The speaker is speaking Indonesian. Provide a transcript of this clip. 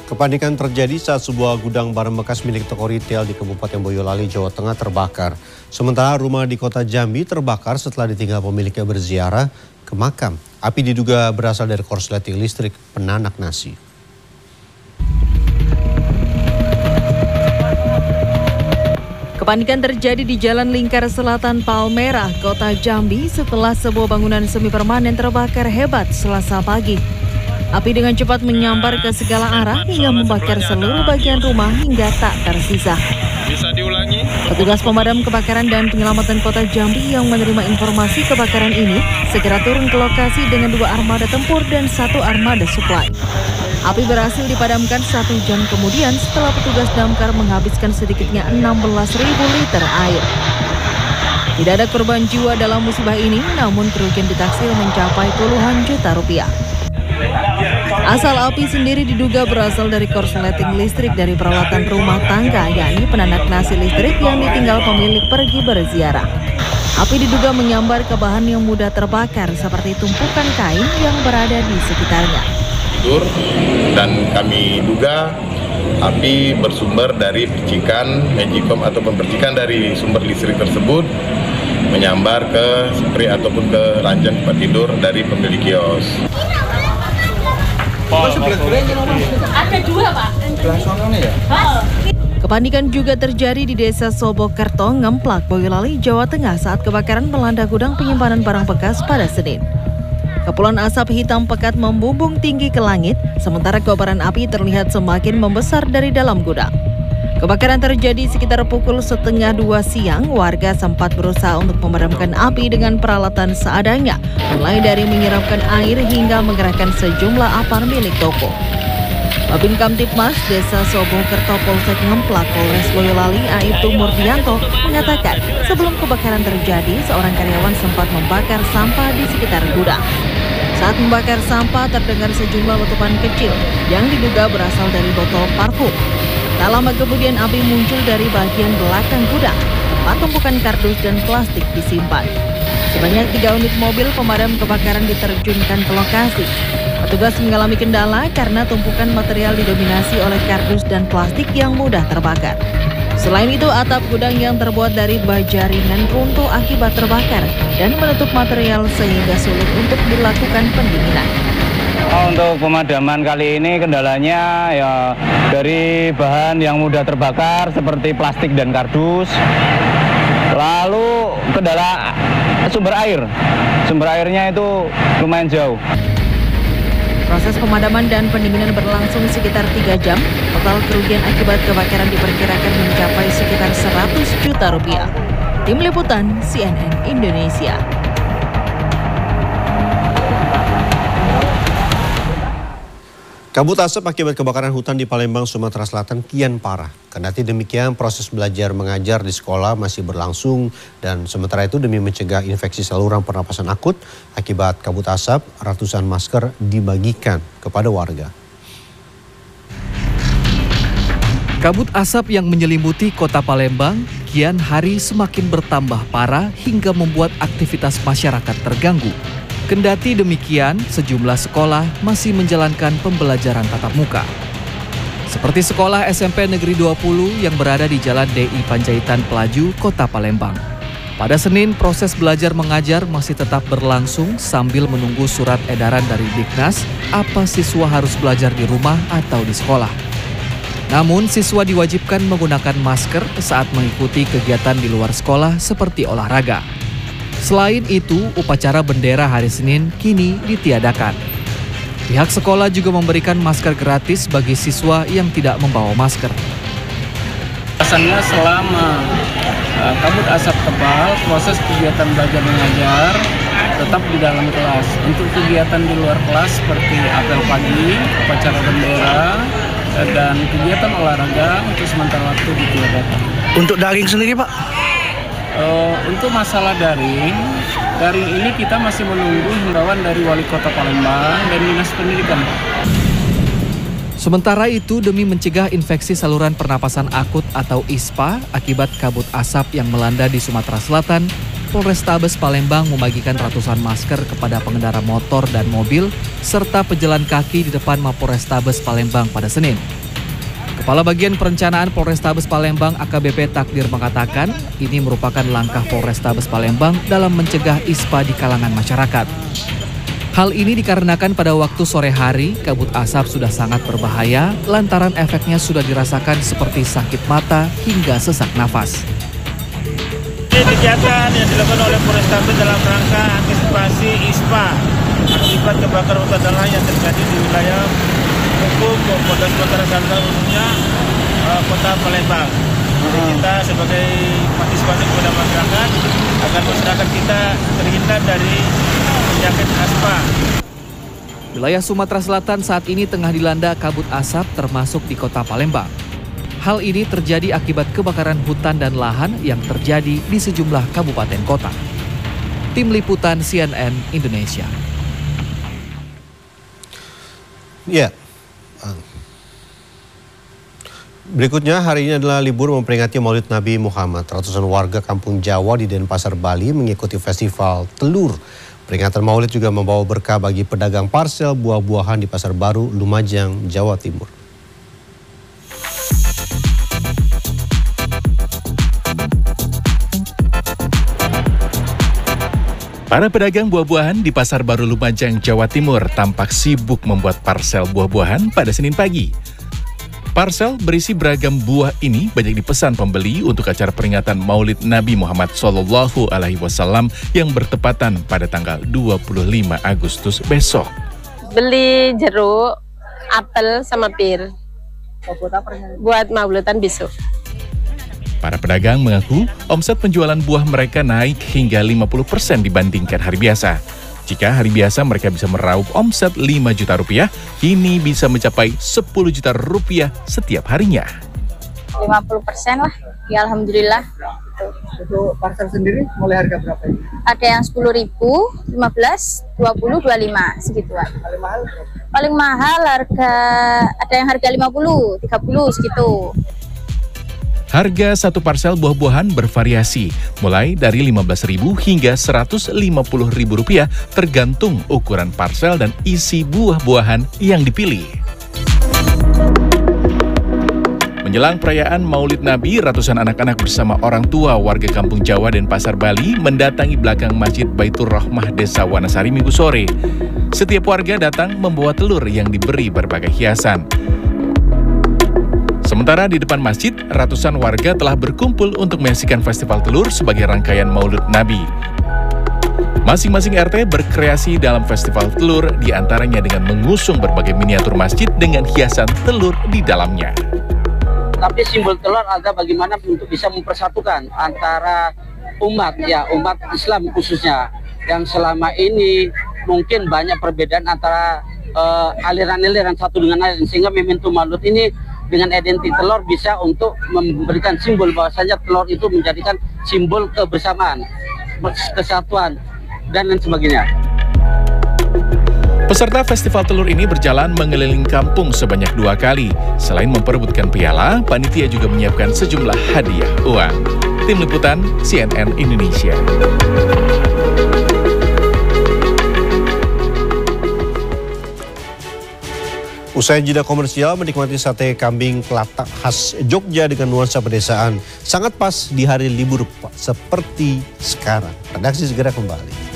Kepanikan terjadi saat sebuah gudang barang bekas milik toko retail di Kabupaten Boyolali, Jawa Tengah terbakar. Sementara rumah di kota Jambi terbakar setelah ditinggal pemiliknya berziarah ke makam. Api diduga berasal dari korsleting listrik penanak nasi. Kepanikan terjadi di Jalan Lingkar Selatan Palmerah, Kota Jambi setelah sebuah bangunan semi permanen terbakar hebat Selasa pagi. Api dengan cepat menyambar ke segala arah hingga membakar seluruh bagian rumah hingga tak tersisa. Bisa diulangi? Petugas pemadam kebakaran dan penyelamatan Kota Jambi yang menerima informasi kebakaran ini segera turun ke lokasi dengan 2 armada tempur dan 1 armada suplai. Api berhasil dipadamkan 1 jam kemudian setelah petugas damkar menghabiskan sedikitnya 16.000 liter air. Tidak ada korban jiwa dalam musibah ini, namun kerugian ditaksir mencapai puluhan juta rupiah. Asal api sendiri diduga berasal dari korsleting listrik dari peralatan rumah tangga, yakni penanak nasi listrik yang ditinggal pemilik pergi berziarah. Api diduga menyambar ke bahan yang mudah terbakar seperti tumpukan kain yang berada di sekitarnya. Dan kami duga api bersumber dari percikan magicom ataupun percikan dari sumber listrik tersebut menyambar ke spray ataupun ke ranjang tempat tidur dari pemilik kios. Ada 2, Pak. Kepanikan juga terjadi di Desa Sobokerto, Ngemplak, Boyolali, Jawa Tengah saat kebakaran melanda gudang penyimpanan barang bekas pada Senin. Kepulan asap hitam pekat membumbung tinggi ke langit, sementara kobaran api terlihat semakin membesar dari dalam gudang. Kebakaran terjadi sekitar pukul 1:30 siang. Warga sempat berusaha untuk memadamkan api dengan peralatan seadanya, mulai dari menyiramkan air hingga menggerakkan sejumlah apar milik toko. Babin Kamtipmas Desa Sobokerto Polsek Ngemplak Polres Boyolali Aibtu Murdianto mengatakan sebelum kebakaran terjadi seorang karyawan sempat membakar sampah di sekitar gudang. Saat membakar sampah terdengar sejumlah letupan kecil yang diduga berasal dari botol parfum. Tak lama kemudian api muncul dari bagian belakang gudang, tempat tumpukan kardus dan plastik disimpan. Sebanyak 3 unit mobil pemadam kebakaran diterjunkan ke lokasi. Petugas mengalami kendala karena tumpukan material didominasi oleh kardus dan plastik yang mudah terbakar. Selain itu, atap gudang yang terbuat dari baja ringan runtuh akibat terbakar dan menutup material sehingga sulit untuk dilakukan pendinginan. Untuk pemadaman kali ini kendalanya ya dari bahan yang mudah terbakar seperti plastik dan kardus. Lalu kendala sumber air. Sumber airnya itu lumayan jauh. Proses pemadaman dan pendinginan berlangsung sekitar 3 jam. Total kerugian akibat kebakaran diperkirakan mencapai sekitar 100 juta rupiah. Tim Liputan CNN Indonesia. Kabut asap akibat kebakaran hutan di Palembang, Sumatera Selatan kian parah. Kendati demikian, proses belajar mengajar di sekolah masih berlangsung dan sementara itu demi mencegah infeksi saluran pernapasan akut akibat kabut asap, ratusan masker dibagikan kepada warga. Kabut asap yang menyelimuti kota Palembang kian hari semakin bertambah parah hingga membuat aktivitas masyarakat terganggu. Kendati demikian, sejumlah sekolah masih menjalankan pembelajaran tatap muka. Seperti sekolah SMP Negeri 20 yang berada di Jalan DI Panjaitan Pelaju, Kota Palembang. Pada Senin, proses belajar mengajar masih tetap berlangsung sambil menunggu surat edaran dari Diknas apa siswa harus belajar di rumah atau di sekolah. Namun, siswa diwajibkan menggunakan masker saat mengikuti kegiatan di luar sekolah seperti olahraga. Selain itu, upacara bendera hari Senin kini ditiadakan. Pihak sekolah juga memberikan masker gratis bagi siswa yang tidak membawa masker. Alasannya selama kabut asap tebal, proses kegiatan belajar mengajar tetap di dalam kelas. Untuk kegiatan di luar kelas seperti apel pagi, upacara bendera, dan kegiatan olahraga untuk sementara waktu ditiadakan. Untuk daring sendiri, Pak? Untuk masalah daring ini kita masih menunggu himbauan dari Wali Kota Palembang dan Dinas Pendidikan. Sementara itu, demi mencegah infeksi saluran pernapasan akut atau ISPA akibat kabut asap yang melanda di Sumatera Selatan, Polrestabes Palembang membagikan ratusan masker kepada pengendara motor dan mobil serta pejalan kaki di depan Mapolrestabes Palembang pada Senin. Kepala Bagian Perencanaan Polrestabes Palembang AKBP Takdir mengatakan ini merupakan langkah Polrestabes Palembang dalam mencegah ISPA di kalangan masyarakat. Hal ini dikarenakan pada waktu sore hari kabut asap sudah sangat berbahaya lantaran efeknya sudah dirasakan seperti sakit mata hingga sesak nafas. Kegiatan yang dilakukan oleh Polrestabes dalam rangka antisipasi ISPA akibat kebakaran hutan dan lahan yang terjadi di wilayah hukum Polda Sumatera Selatan khususnya Kota Palembang. Jadi kita sebagai partisipasi kepada masyarakat agar masyarakat kita terhindar dari penyakit ISPA. Wilayah Sumatera Selatan saat ini tengah dilanda kabut asap termasuk di Kota Palembang. Hal ini terjadi akibat kebakaran hutan dan lahan yang terjadi di sejumlah kabupaten kota. Tim Liputan CNN Indonesia. Ya. Berikutnya, hari ini adalah libur memperingati Maulid Nabi Muhammad. Ratusan warga Kampung Jawa di Denpasar, Bali mengikuti festival telur. Peringatan Maulid juga membawa berkah bagi pedagang parsel buah-buahan di Pasar Baru, Lumajang, Jawa Timur. Para pedagang buah-buahan di Pasar Baru Lumajang, Jawa Timur tampak sibuk membuat parsel buah-buahan pada Senin pagi. Parsel berisi beragam buah ini banyak dipesan pembeli untuk acara peringatan Maulid Nabi Muhammad SAW yang bertepatan pada tanggal 25 Agustus besok. Beli jeruk, apel, sama pir. Buat maulidan besok. Para pedagang mengaku omset penjualan buah mereka naik hingga 50% dibandingkan hari biasa. Jika hari biasa mereka bisa meraup omset 5 juta rupiah, kini bisa mencapai 10 juta rupiah setiap harinya. 50% lah, ya alhamdulillah. Untuk parsel sendiri mulai harga berapa ini? Ada yang 10.000, 15, 20, 25 segituan. Paling mahal? Paling mahal harga ada yang harga 50, 30 segitu. Harga satu parsel buah-buahan bervariasi, mulai dari Rp15.000 hingga Rp150.000 tergantung ukuran parsel dan isi buah-buahan yang dipilih. Menjelang perayaan Maulid Nabi, ratusan anak-anak bersama orang tua warga Kampung Jawa Denpasar, Bali mendatangi belakang Masjid Baitur Rahmah Desa Wanasari Minggu sore. Setiap warga datang membawa telur yang diberi berbagai hiasan. Sementara di depan masjid, ratusan warga telah berkumpul untuk menyaksikan festival telur sebagai rangkaian Maulid Nabi. Masing-masing RT berkreasi dalam festival telur, diantaranya dengan mengusung berbagai miniatur masjid dengan hiasan telur di dalamnya. Tapi simbol telur ada bagaimana untuk bisa mempersatukan antara umat Islam khususnya, yang selama ini mungkin banyak perbedaan antara aliran-aliran satu dengan lain, sehingga momentum Maulid ini dengan identitas telur bisa untuk memberikan simbol bahwasanya telur itu menjadikan simbol kebersamaan, kesatuan, dan lain sebagainya. Peserta festival telur ini berjalan mengeliling kampung sebanyak 2 kali. Selain memperebutkan piala, panitia juga menyiapkan sejumlah hadiah uang. Tim Liputan CNN Indonesia. Usai jeda komersial, menikmati sate kambing kelatak khas Jogja dengan nuansa pedesaan. Sangat pas di hari libur seperti sekarang. Redaksi segera kembali.